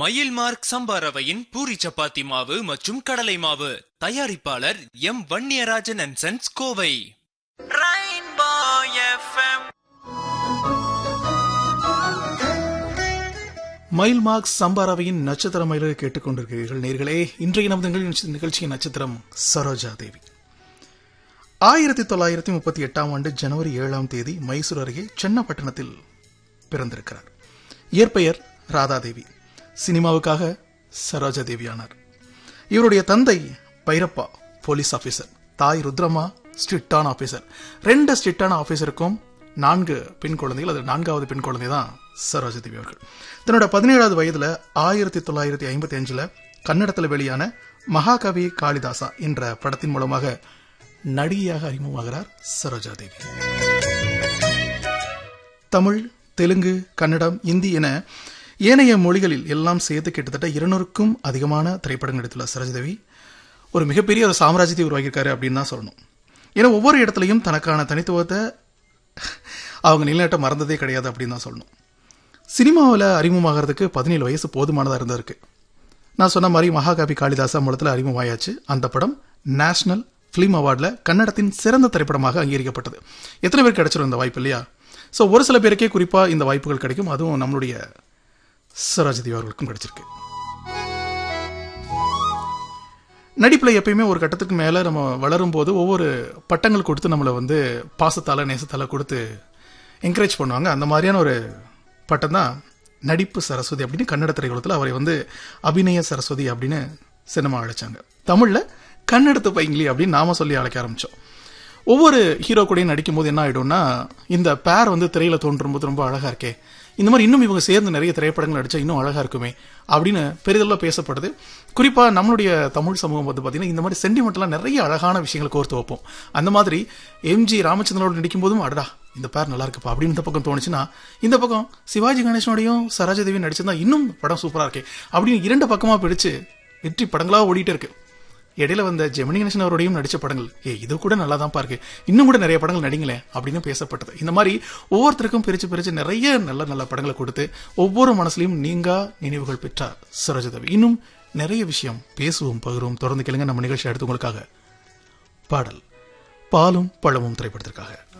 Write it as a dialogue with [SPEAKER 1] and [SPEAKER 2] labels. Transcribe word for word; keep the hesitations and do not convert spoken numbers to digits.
[SPEAKER 1] மயில் மார்க் சம்பா ரவையின் பூரி சப்பாத்தி மாவு மற்றும் கடலை மாவு. தயாரிப்பாளர் M Vanniyarajan and sons, Kovai.
[SPEAKER 2] மயில் மார்க் சம்பா ரவையின் நட்சத்திர மயிலை கேட்டுக்கொண்டிருக்கிறீர்கள் நேர்களே. இன்றைய நமது நிகழ்ச்சியின் நட்சத்திரம் சரோஜா தேவி. ஆயிரத்தி தொள்ளாயிரத்தி முப்பத்தி எட்டாம் ஆண்டு ஜனவரி ஏழாம் தேதி மைசூர் அருகே சென்னப்பட்டணத்தில் பிறந்திருக்கிறார். இயற்பெயர் ராதாதேவி. சினிமாவுக்காக சரோஜா தேவியானார். இவருடைய தந்தை பைரப்பா போலீஸ் ஆபீசர், தாய் ருத்ரமா ஸ்ட்ரிக்டான ஆபீசர். ரெண்டு ஸ்ட்ரிக்டான ஆபீசருக்கும் நான்கு பெண் குழந்தைகள். அது நான்காவது பெண் குழந்தை தான் சரோஜா தேவி அவர்கள். தன்னோட பதினேழாவது வயதுல ஆயிரத்தி தொள்ளாயிரத்தி ஐம்பத்தி அஞ்சுல கன்னடத்தில் வெளியான மகாகவி காளிதாசா என்ற படத்தின் மூலமாக நடிகையாக அறிமுகமாகிறார் சரோஜா தேவி. தமிழ், தெலுங்கு, கன்னடம், இந்தி என ஏனைய மொழிகளில் எல்லாம் சேர்த்து கிட்டத்தட்ட இருநூறுக்கும் அதிகமான திரைப்படங்கள் எடுத்துள்ளார் சரோஜா தேவி. ஒரு மிகப்பெரிய ஒரு சாம்ராஜ்யத்தை உருவாக்கியிருக்காரு அப்படின்னு தான் சொல்லணும். ஏன்னா ஒவ்வொரு இடத்துலையும் தனக்கான தனித்துவத்தை அவங்க நிலைநாட்ட மறந்ததே கிடையாது அப்படின்னு தான் சொல்லணும். சினிமாவில் அறிமுகமாகிறதுக்கு பதினேழு வயசு போதுமானதாக இருந்திருக்கு. நான் சொன்ன மாதிரி மகாகவி காளிதாசா மூலத்தில் அறிமுகமாயாச்சு. அந்த படம் நேஷனல் பிலிம் அவார்டில் கன்னடத்தின் சிறந்த திரைப்படமாக அங்கீகரிக்கப்பட்டது. எத்தனை பேர் கிடைச்சிரும் இந்த வாய்ப்பு இல்லையா? ஸோ ஒரு சில பேருக்கே குறிப்பாக இந்த வாய்ப்புகள் கிடைக்கும். அதுவும் நம்மளுடைய சரோஜா தேவி அவர்களுக்கும் கிடைச்சிருக்கு. நடிப்பில் எப்பயுமே ஒரு கட்டத்துக்கு மேலே நம்ம வளரும் போது ஒவ்வொரு பட்டங்கள் கொடுத்து நம்மளை வந்து பாசத்தால் நேசத்தால் கொடுத்து என்கரேஜ் பண்ணுவாங்க. அந்த மாதிரியான ஒரு பட்டம் தான் நடிப்பு சரஸ்வதி அப்படின்னு கன்னட திரையுலகத்தில் அவரை வந்து அபிநய சரஸ்வதி அப்படின்னு சினிமா அழைச்சாங்க. தமிழில் கன்னடத்து பைங்கிலி அப்படின்னு நாம சொல்லி அழைக்க ஆரம்பித்தோம். ஒவ்வொரு ஹீரோ கூடயும் நடிக்கும் போது என்ன ஆகிடும்னா, இந்த பேர் வந்து திரையில தோன்றும் போது ரொம்ப அழகா இருக்கே, இந்த மாதிரி இன்னும் இவங்க சேர்ந்து நிறைய திரைப்படங்கள் நடிச்சா இன்னும் அழகா இருக்குமே அப்படின்னு பெரிதளவு பேசப்படுது. குறிப்பா நம்மளுடைய தமிழ் சமூகம் வந்து பாத்தீங்கன்னா இந்த மாதிரி சென்டிமெண்டெல்லாம் நிறைய அழகான விஷயங்களை கோர்த்து வைப்போம். அந்த மாதிரி எம்ஜி ராமச்சந்திரனோடு நடிக்கும் போதும் அடடா இந்த பேர் நல்லா இருக்குப்பா அப்படின்னு இந்த பக்கம் தோணுச்சுன்னா, இந்த பக்கம் சிவாஜி கணேசனோடையும் சரோஜா தேவி நடிச்சிருந்தா இன்னும் படம் சூப்பரா இருக்கே அப்படின்னு இரண்டு பக்கமா பிடிச்சு வெற்றி படங்களா ஓடிட்டு இருக்கு. இடையில வந்த ஜெமினி கணேசன் அவரோடையும் நடிச்ச படங்கள் ஏ இது கூட நல்லா தான் இருக்கு, இன்னும் கூட நிறைய படங்கள் நடிங்களேன் அப்படின்னு பேசப்பட்டது. இந்த மாதிரி ஒவ்வொருத்தருக்கும் பிரிச்சு பிரிச்சு நிறைய நல்ல நல்ல படங்களை கொடுத்து ஒவ்வொரு மனசுலையும் நீங்கா நினைவுகள் பெற்றார் சரோஜா தேவி. இன்னும் நிறைய விஷயம் பேசுவோம், பகிர்வோம். தொடர்ந்து கேளுங்க நம்ம நிகழ்ச்சி அடுத்து உங்களுக்காக பாடல் பாலும் பழமும் திரைப்படத்திற்காக.